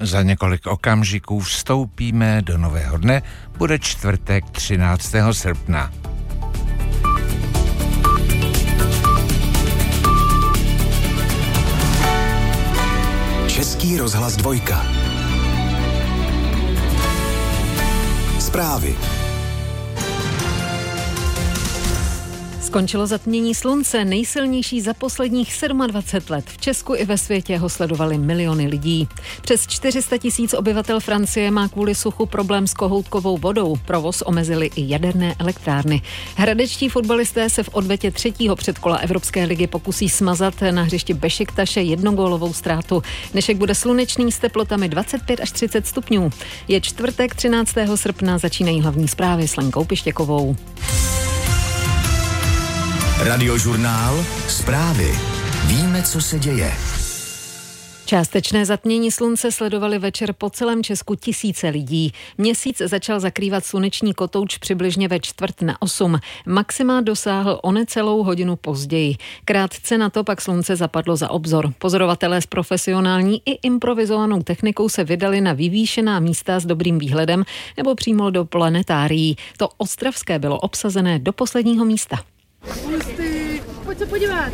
Za několik okamžiků vstoupíme do nového dne, bude čtvrtek 13. srpna. Český rozhlas 2. Zprávy. Skončilo zatmění slunce, nejsilnější za posledních 27 let. V Česku i ve světě ho sledovali miliony lidí. Přes 400 000 obyvatel Francie má kvůli suchu problém s kohoutkovou vodou. Provoz omezily i jaderné elektrárny. Hradečtí fotbalisté se v odvetě 3. předkola Evropské ligy pokusí smazat na hřišti Bešiktaše jednogólovou ztrátu. Dnešek bude slunečný s teplotami 25 až 30 stupňů. Je čtvrtek 13. srpna, začínají hlavní zprávy s Lenkou Pištěkovou. Radiožurnál. Zprávy. Víme, co se děje. Částečné zatmění slunce sledovali večer po celém Česku tisíce lidí. Měsíc začal zakrývat sluneční kotouč přibližně ve 7:45. Maxima dosáhl o necelou hodinu později. Krátce na to pak slunce zapadlo za obzor. Pozorovatelé s profesionální i improvizovanou technikou se vydali na vyvýšená místa s dobrým výhledem nebo přímo do planetárií. To ostravské bylo obsazené do posledního místa. Pojď se podívat.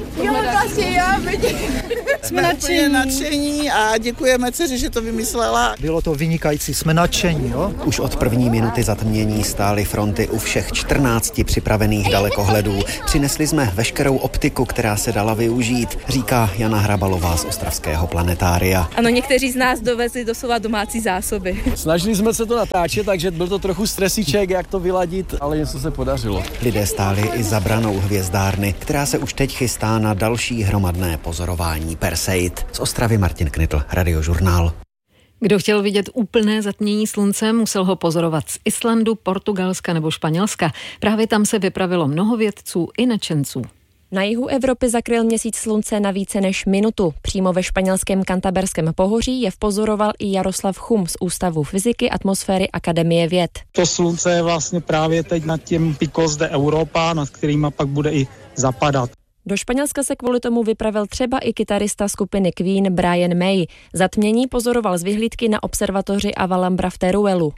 Jsme nadšení a děkujeme dceři, že to vymyslela. Bylo to vynikající, jsme nadšení, jo? Už od první minuty zatmění stály fronty u všech 14 připravených dalekohledů. Přinesli jsme veškerou optiku, která se dala využít, říká Jana Hrabalová z ostravského planetária. Ano, někteří z nás dovezli doslova domácí zásoby. Snažili jsme se to natáčet, takže byl to trochu stresíček, jak to vyladit, ale něco se podařilo. Lidé stáli i za branou hvězdárny, která se už teď chystá na další hromadné pozorování Perseid. Z Ostravy Martin Knitl, Radiožurnál. Kdo chtěl vidět úplné zatmění slunce, musel ho pozorovat z Islandu, Portugalska nebo Španělska. Právě tam se vypravilo mnoho vědců i nadšenců. Na jihu Evropy zakryl měsíc slunce na více než minutu. Přímo ve španělském Cantaberském pohoří je vpozoroval i Jaroslav Chum z Ústavu fyziky atmosféry Akademie věd. To slunce je vlastně právě teď nad tím Picos de Europa, nad kterýma pak bude i zapadat. Do Španělska se kvůli tomu vypravil třeba i kytarista skupiny Queen Brian May. Zatmění pozoroval z vyhlídky na observatoři Avalambra v Teruelu.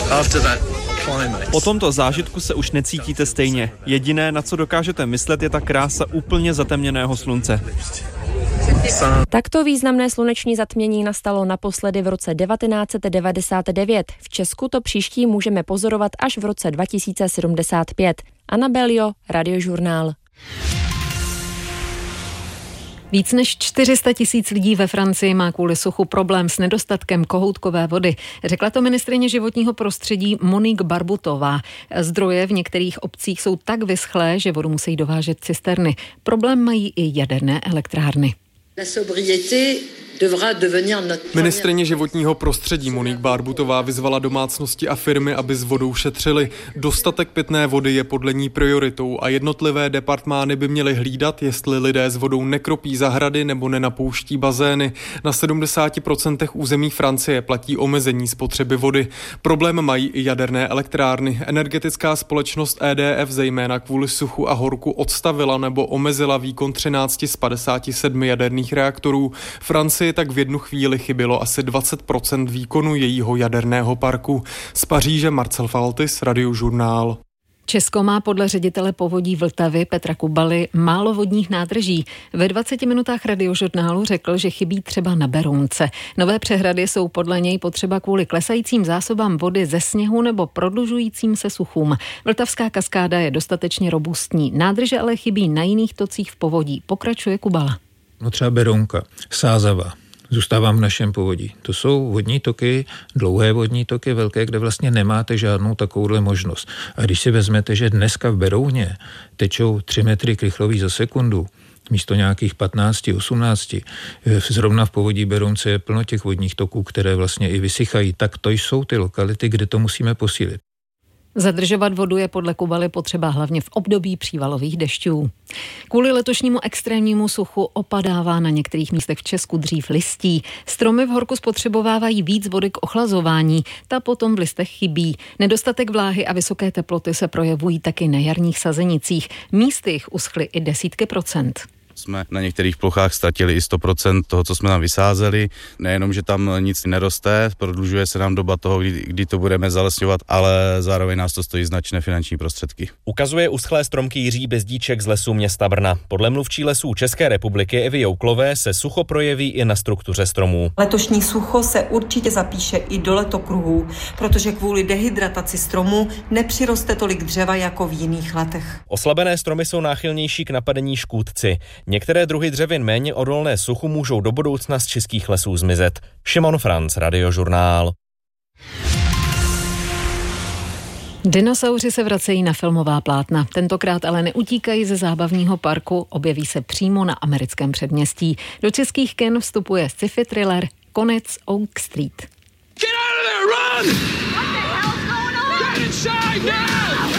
Po tomto zážitku se už necítíte stejně. Jediné, na co dokážete myslet, je ta krása úplně zatemněného slunce. Takto významné sluneční zatmění nastalo naposledy v roce 1999. V Česku to příští můžeme pozorovat až v roce 2075. Anna Belio, Radiožurnál. Víc než 400 000 lidí ve Francii má kvůli suchu problém s nedostatkem kohoutkové vody. Řekla to ministryně životního prostředí Monique Barbutová. Zdroje v některých obcích jsou tak vyschlé, že vodu musí dovážet cisterny. Problém mají i jaderné elektrárny. Ministryně životního prostředí Monique Barbutová vyzvala domácnosti a firmy, aby s vodou šetřili. Dostatek pitné vody je podle ní prioritou a jednotlivé departmány by měly hlídat, jestli lidé s vodou nekropí zahrady nebo nenapouští bazény. Na 70% území Francie platí omezení spotřeby vody. Problém mají i jaderné elektrárny. Energetická společnost EDF zejména kvůli suchu a horku odstavila nebo omezila výkon 13 z 57 jaderných reaktorů. Francii tak v jednu chvíli chybělo asi 20% výkonu jejího jaderného parku. Z Paříže Marcel Faltis, Radiožurnál. Česko má podle ředitele povodí Vltavy Petra Kubaly málo vodních nádrží. Ve 20 minutách Radiožurnálu řekl, že chybí třeba na Berounce. Nové přehrady jsou podle něj potřeba kvůli klesajícím zásobám vody ze sněhu nebo prodlužujícím se suchům. Vltavská kaskáda je dostatečně robustní. Nádrže ale chybí na jiných tocích v povodí. Pokračuje Kubala. No třeba Berounka, Sázava, zůstávám v našem povodí. To jsou vodní toky, dlouhé vodní toky, velké, kde vlastně nemáte žádnou takovouhle možnost. A když si vezmete, že dneska v Berouně tečou 3 metry krychlový za sekundu, místo nějakých 15, 18, zrovna v povodí Berounce je plno těch vodních toků, které vlastně i vysychají, tak to jsou ty lokality, kde to musíme posílit. Zadržovat vodu je podle Kubaly potřeba hlavně v období přívalových dešťů. Kvůli letošnímu extrémnímu suchu opadává na některých místech v Česku dřív listí. Stromy v horku spotřebovávají víc vody k ochlazování, ta potom v listech chybí. Nedostatek vláhy a vysoké teploty se projevují taky na jarních sazenicích. Místy jich uschly i desítky procent. jsme na některých plochách ztratili i 100% toho, co jsme tam vysázeli. Nejenom, že tam nic neroste, prodlužuje se nám doba toho, kdy to budeme zalesňovat, ale zároveň nás to stojí značné finanční prostředky. Ukazuje uschlé stromky Jiří Bezdíček z lesů města Brna. Podle mluvčí lesů České republiky Evy Jouklové se sucho projeví i na struktuře stromů. Letošní sucho se určitě zapíše i do letokruhů, protože kvůli dehydrataci stromů nepřiroste tolik dřeva jako v jiných letech. Oslabené stromy jsou náchylnější k napadení škůdci. Některé druhy dřevin méně odolné suchu můžou do budoucna z českých lesů zmizet. Šimon Franc, Radiožurnál. Dinosauři se vracejí na filmová plátna. Tentokrát ale neutíkají ze zábavního parku, objeví se přímo na americkém předměstí. Do českých kin vstupuje sci-fi thriller Konec Oak Street. Get out of there, run! What the hell's going on? Get inside now!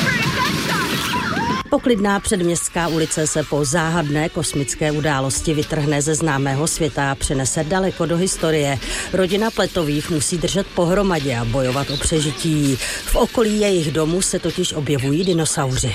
Poklidná předměstská ulice se po záhadné kosmické události vytrhne ze známého světa a přenese daleko do historie. Rodina Pletových musí držet pohromadě a bojovat o přežití. V okolí jejich domu se totiž objevují dinosauři.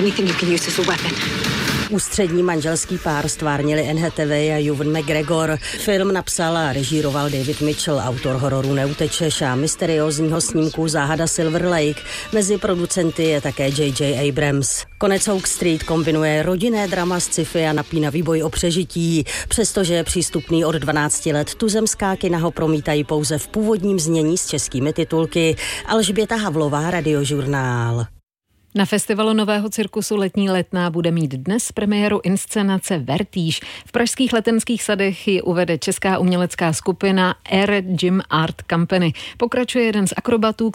Ústřední manželský pár stvárnili Anne Hathaway a Ewan McGregor. Film napsal a režíroval David Mitchell, autor hororu Neutečeš a mysteriózního snímku Záhada Silver Lake. Mezi producenty je také J.J. Abrams. Konec Oak Street kombinuje rodinné drama s sci-fi a napínavý boj o přežití. Přestože je přístupný od 12 let, tuzemská kina ho promítají pouze v původním znění s českými titulky. Alžběta Havlová, Radiožurnál. Na festivalu Nového cirkusu Letní letná bude mít dnes premiéru inscenace Vertíž. V pražských Letenských sadech ji uvede česká umělecká skupina Air Gym Art Company. Pokračuje jeden z akrobatů,